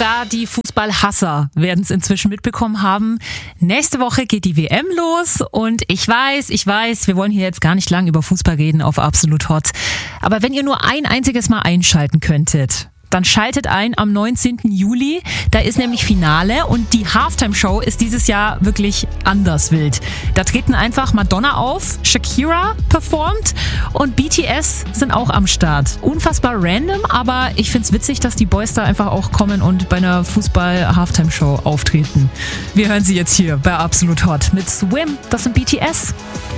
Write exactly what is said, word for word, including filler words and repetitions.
Sogar die Fußballhasser werden es inzwischen mitbekommen haben. Nächste Woche geht die W M los und ich weiß, ich weiß, wir wollen hier jetzt gar nicht lang über Fußball reden auf Absolut Hot. Aber wenn ihr nur ein einziges Mal einschalten könntet, dann schaltet ein am neunzehnten Juli. Da ist nämlich Finale und die Halftime-Show ist dieses Jahr wirklich anders wild. Da treten einfach Madonna auf, Shakira performt und B T S sind auch am Start. Unfassbar random, aber ich find's witzig, dass die Boys da einfach auch kommen und bei einer Fußball-Halftime-Show auftreten. Wir hören sie jetzt hier bei Absolut Hot mit Swim, das sind B T S.